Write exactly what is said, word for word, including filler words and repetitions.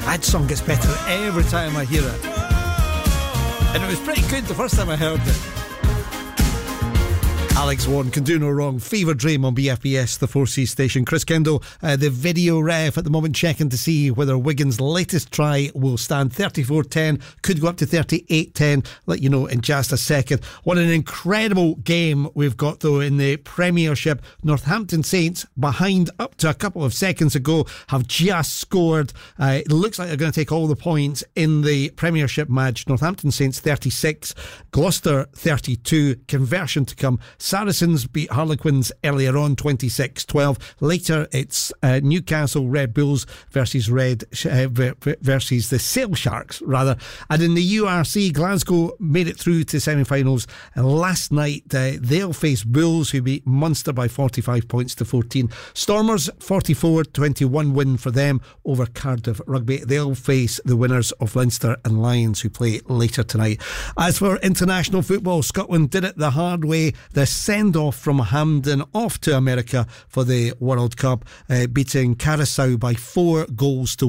That song gets better every time I hear it. And it was pretty good the first time I heard it. Alex Warren, Can Do No Wrong, Fever Dream on B F B S, the four C station. Chris Kendall, uh, the video ref at the moment, checking to see whether Wigan's latest try will stand. Thirty-four ten, could go up to thirty-eight ten. Let you know in just a second. What an incredible game we've got though in the Premiership. Northampton Saints, behind up to a couple of seconds ago, have just scored. Uh, it looks like they're going to take all the points in the Premiership match. Northampton Saints thirty-six, Gloucester thirty-two. Conversion to come. Saracens beat Harlequins earlier on, twenty-six twelve. Later, it's uh, Newcastle Red Bulls versus Red uh, versus the Sale Sharks, rather. And in the U R C, Glasgow made it through to semi-finals. And last night, uh, they'll face Bulls, who beat Munster by forty-five points to fourteen. Stormers, forty-four twenty-one win for them over Cardiff Rugby. They'll face the winners of Leinster and Lions, who play later tonight. As for international football, Scotland did it the hard way. The send-off from Hampden off to America for the World Cup, uh, beating Curacao by four goals to